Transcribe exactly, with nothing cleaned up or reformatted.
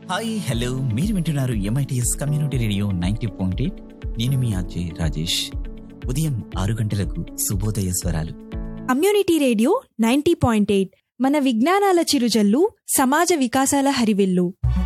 Hi hello, మీరు వింటున్నారు MITS community radio ninety point eight. నేను మీ అజయ్ రాజేష్. ఉదయం ఆరు గంటలకు శుభోదయ స్వరాలు. Community radio ninety point eight మన విజ్ఞానాల చిరుజల్లు, సమాజ వికాసాల హరివిల్లు.